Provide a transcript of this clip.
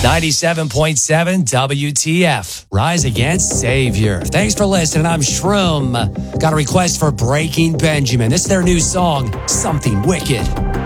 97.7 WTF. Rise Against Savior. Thanks for listening. I'm Shroom. Got a request for Breaking Benjamin. This is their new song, Something Wicked.